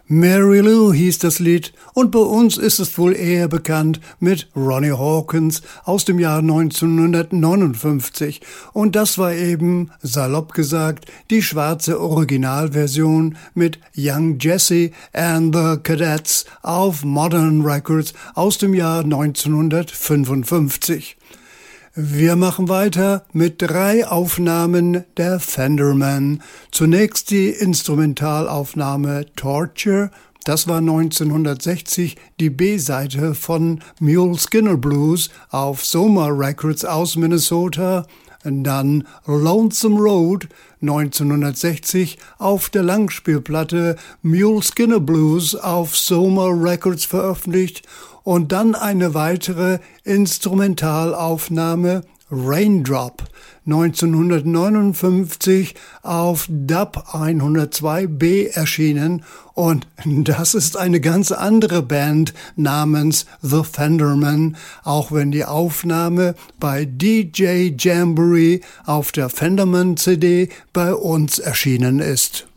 Mary Lou hieß das Lied und bei uns ist es wohl eher bekannt mit Ronnie Hawkins aus dem Jahr 1959 und das war eben, salopp gesagt, die schwarze Originalversion mit Young Jesse and the Cadets auf Modern Records aus dem Jahr 1955. Wir machen weiter mit 3 Aufnahmen der Fenderman. Zunächst die Instrumentalaufnahme Torture, das war 1960 die B-Seite von Mule Skinner Blues auf Soma Records aus Minnesota. Dann Lonesome Road 1960 auf der Langspielplatte Mule Skinner Blues auf Soma Records veröffentlicht und dann eine weitere Instrumentalaufnahme Raindrop 1959 auf Dub 102B erschienen und das ist eine ganz andere Band namens The Fenderman, auch wenn die Aufnahme bei DJ Jamboree auf der Fenderman CD bei uns erschienen ist.